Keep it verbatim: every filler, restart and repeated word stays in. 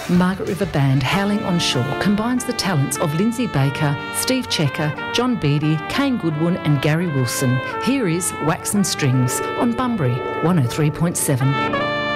Margaret River Band Howling on Shore combines the talents of Lindsay Baker, Steve Checker, John Beattie, Kane Goodwin and Gary Wilson. Here is Wax and Strings on Bunbury one oh three point seven.